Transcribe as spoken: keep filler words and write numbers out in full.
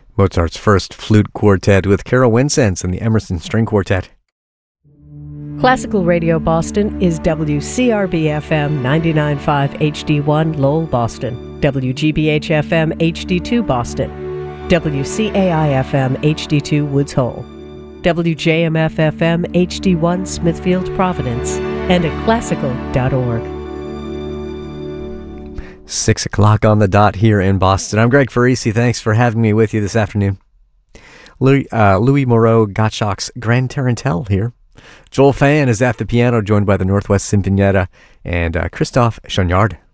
Mozart's First Flute Quartet with Carol Winsense and the Emerson String Quartet. Classical Radio Boston is W C R B F M ninety-nine point five H D one Lowell, Boston, W G B H F M H D two Boston, W C A I F M H D two Woods Hole, W J M F F M H D one Smithfield, Providence, and at classical dot org. Six o'clock on the dot here in Boston. I'm Greg Farisi. Thanks for having me with you this afternoon. Louis, uh, Louis Moreau Gottschalk's Grand Tarantelle here. Joel Fan is at the piano, joined by the Northwest Sinfonietta and uh, Christophe Chouinard.